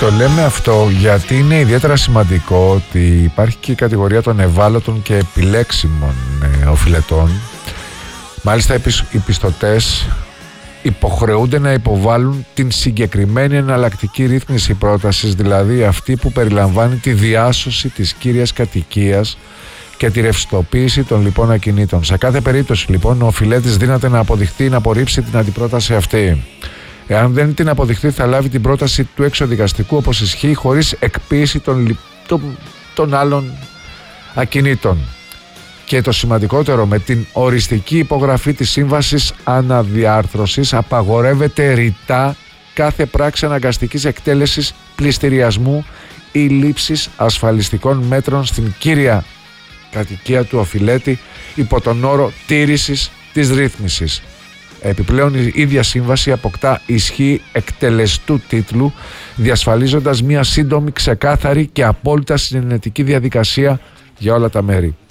το λέμε αυτό γιατί είναι ιδιαίτερα σημαντικό ότι υπάρχει και η κατηγορία των ευάλωτων και επιλέξιμων οφειλετών. Μάλιστα οι πιστωτές υποχρεούνται να υποβάλουν την συγκεκριμένη εναλλακτική ρύθμιση πρότασης, δηλαδή αυτή που περιλαμβάνει τη διάσωση της κύριας κατοικίας και τη ρευστοποίηση των λοιπών ακινήτων. Σε κάθε περίπτωση λοιπόν ο οφειλέτης δύναται να αποδειχθεί να απορρίψει την αντιπρόταση αυτή. Εάν δεν την αποδειχθεί θα λάβει την πρόταση του εξοδικαστικού όπως ισχύει, χωρίς εκποίηση των άλλων ακινήτων. Και το σημαντικότερο, με την οριστική υπογραφή της σύμβασης αναδιάρθρωσης απαγορεύεται ρητά κάθε πράξη αναγκαστικής εκτέλεσης, πληστηριασμού ή λήψης ασφαλιστικών μέτρων στην κύρια κατοικία του οφειλέτη υπό τον όρο τήρησης της ρύθμισης. Επιπλέον η ίδια σύμβαση αποκτά ισχύ εκτελεστού τίτλου, διασφαλίζοντας μια σύντομη, ξεκάθαρη και απόλυτα συνενετική διαδικασία για όλα τα μέρη.